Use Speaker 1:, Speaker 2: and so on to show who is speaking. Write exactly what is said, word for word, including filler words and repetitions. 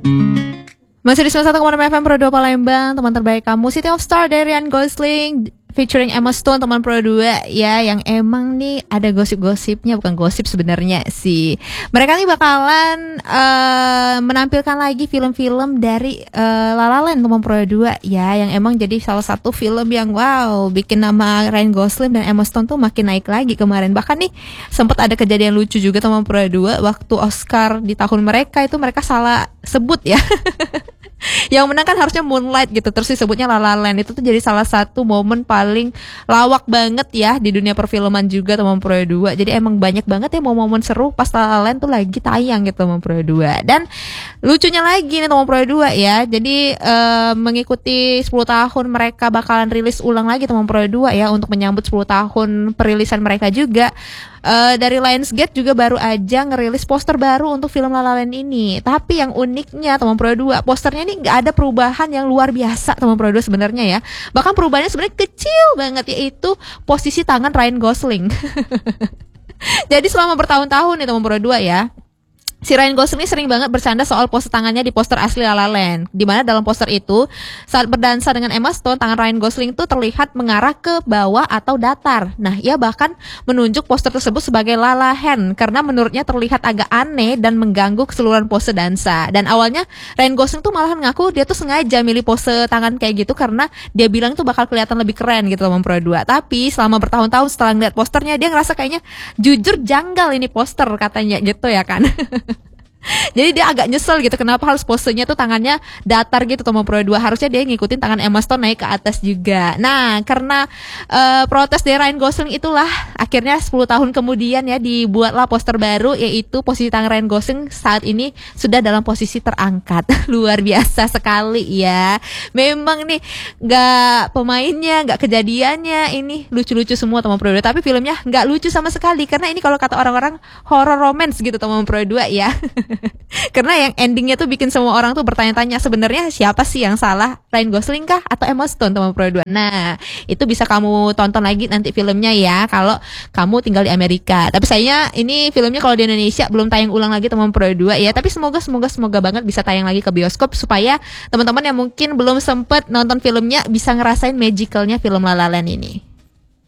Speaker 1: Masih di sembilan puluh satu koma enam F M Pro dua Palembang, teman terbaik kamu, City of Star dari Ryan Gosling featuring Emma Stone, teman Pro dua ya, yang emang nih ada gosip-gosipnya, bukan gosip sebenarnya sih. Mereka nih bakalan uh, menampilkan lagi film-film dari uh, La La Land, teman Pro dua ya, yang emang jadi salah satu film yang wow, bikin nama Ryan Gosling dan Emma Stone tuh makin naik lagi kemarin. Bahkan nih sempat ada kejadian lucu juga teman Pro dua waktu Oscar di tahun mereka itu mereka salah sebut ya. Yang menang kan harusnya Moonlight gitu, terus disebutnya La La Land. Itu tuh jadi salah satu momen paling lawak banget ya di dunia perfilman juga teman Pro dua. Jadi emang banyak banget ya momen-momen seru pas La La Land tuh lagi tayang gitu teman Pro dua. Dan lucunya lagi nih teman Pro dua ya, jadi uh, mengikuti sepuluh tahun mereka bakalan rilis ulang lagi teman Pro dua ya, untuk menyambut sepuluh tahun perilisan mereka juga. Uh, dari Lionsgate juga baru aja ngerilis poster baru untuk film La La Land ini. Tapi yang uniknya teman Pro dua, posternya ini nggak ada perubahan yang luar biasa teman Pro dua sebenarnya ya. Bahkan perubahannya sebenarnya kecil banget, yaitu posisi tangan Ryan Gosling. Jadi selama bertahun-tahun nih teman Pro dua ya, si Ryan Gosling ini sering banget bercanda soal pose tangannya di poster asli La La Land. Dimana dalam poster itu, saat berdansa dengan Emma Stone, tangan Ryan Gosling itu terlihat mengarah ke bawah atau datar. Nah, ia bahkan menunjuk poster tersebut sebagai La La Hand, karena menurutnya terlihat agak aneh dan mengganggu keseluruhan pose dansa. Dan awalnya Ryan Gosling tuh malah ngaku dia tuh sengaja milih pose tangan kayak gitu karena dia bilang tuh bakal kelihatan lebih keren gitu teman Pro dua. Tapi selama bertahun-tahun setelah ngeliat posternya, dia ngerasa kayaknya jujur janggal ini poster katanya gitu ya kan. Jadi dia agak nyesel gitu, kenapa harus posenya tuh tangannya datar gitu teman Pro dua. Harusnya dia ngikutin tangan Emma Stone naik ke atas juga. Nah, karena uh, protes dari Ryan Gosling itulah akhirnya sepuluh tahun kemudian ya dibuatlah poster baru, yaitu posisi tangan Ryan Gosling saat ini sudah dalam posisi terangkat. Luar biasa sekali ya. Memang nih gak pemainnya, gak kejadiannya, ini lucu-lucu semua teman Pro dua. Tapi filmnya gak lucu sama sekali, karena ini kalau kata orang-orang horror romance gitu teman Pro dua ya. Karena yang endingnya tuh bikin semua orang tuh bertanya-tanya, sebenarnya siapa sih yang salah, Ryan Gosling kah atau Emma Stone teman Pro dua. Nah, itu bisa kamu tonton lagi nanti filmnya ya kalau kamu tinggal di Amerika. Tapi sayangnya ini filmnya kalau di Indonesia belum tayang ulang lagi teman Pro dua ya. Tapi semoga semoga semoga banget bisa tayang lagi ke bioskop, supaya teman-teman yang mungkin belum sempet nonton filmnya bisa ngerasain magicalnya film La La Land ini.